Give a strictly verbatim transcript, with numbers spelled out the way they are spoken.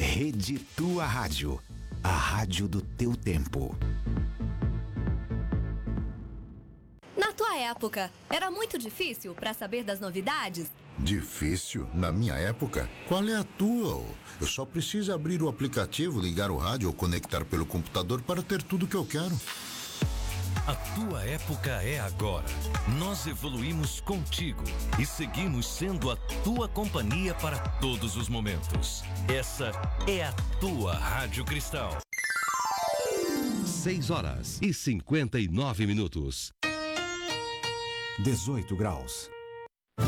Rede Tua Rádio, a rádio do teu tempo. Na tua época, era muito difícil para saber das novidades? Difícil? Na minha época? Qual é a tua? Eu só preciso abrir o aplicativo, ligar o rádio ou conectar pelo computador para ter tudo que eu quero. A tua época é agora. Nós evoluímos contigo e seguimos sendo a tua companhia para todos os momentos. Essa é a tua Rádio Cristal. seis horas e cinquenta e nove minutos. dezoito graus.